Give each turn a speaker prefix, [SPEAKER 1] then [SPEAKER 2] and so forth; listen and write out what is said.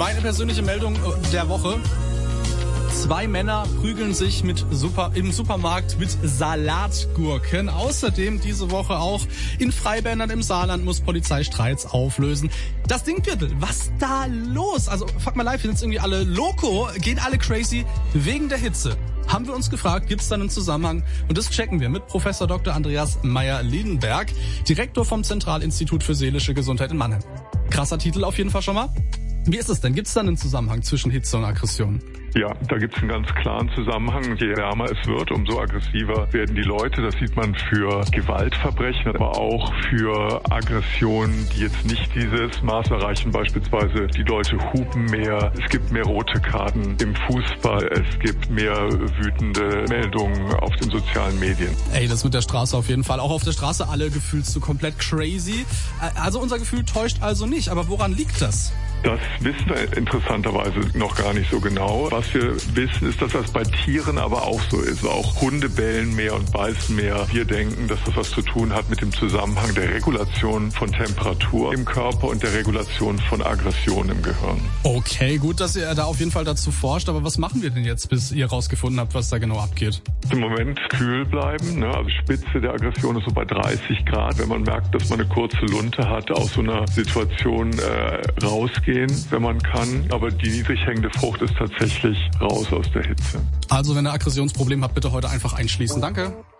[SPEAKER 1] Meine persönliche Meldung der Woche. 2 Männer prügeln sich im Supermarkt mit Salatgurken. Außerdem diese Woche auch in Freibädern im Saarland muss Polizei Streits auflösen. Das Dingviertel, was da los? Also fuck mal live, sind jetzt irgendwie alle loco, gehen alle crazy wegen der Hitze. Haben wir uns gefragt, gibt es da einen Zusammenhang? Und das checken wir mit Professor Dr. Andreas Meyer-Liedenberg, Direktor vom Zentralinstitut für seelische Gesundheit in Mannheim. Krasser Titel auf jeden Fall schon mal. Wie ist es denn? Gibt es da einen Zusammenhang zwischen Hitze und Aggression?
[SPEAKER 2] Ja, da gibt es einen ganz klaren Zusammenhang. Je wärmer es wird, umso aggressiver werden die Leute. Das sieht man für Gewaltverbrechen, aber auch für Aggressionen, die jetzt nicht dieses Maß erreichen. Beispielsweise die Leute hupen mehr, es gibt mehr rote Karten im Fußball, es gibt mehr wütende Meldungen auf den sozialen Medien.
[SPEAKER 1] Ey, das mit der Straße auf jeden Fall. Auch auf der Straße alle gefühlt so komplett crazy. Also unser Gefühl täuscht also nicht. Aber woran liegt das?
[SPEAKER 2] Das wissen wir interessanterweise noch gar nicht so genau. Was wir wissen, ist, dass das bei Tieren aber auch so ist. Auch Hunde bellen mehr und beißen mehr. Wir denken, dass das was zu tun hat mit dem Zusammenhang der Regulation von Temperatur im Körper und der Regulation von Aggression im Gehirn.
[SPEAKER 1] Okay, gut, dass ihr da auf jeden Fall dazu forscht. Aber was machen wir denn jetzt, bis ihr rausgefunden habt, was da genau abgeht?
[SPEAKER 2] Im Moment kühl bleiben. Ne? Also Spitze der Aggression ist so bei 30 Grad. Wenn man merkt, dass man eine kurze Lunte hat, aus so einer Situation rausgehen, wenn man kann. Aber die niedrig hängende Frucht ist tatsächlich raus aus der Hitze.
[SPEAKER 1] Also wenn ihr Aggressionsproblem habt, bitte heute einfach einschließen. Danke.